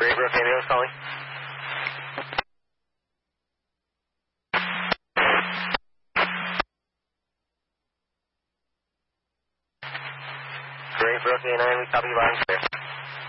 Great Brook ambulance calling. Great Brook A9, we copy you loud and clear.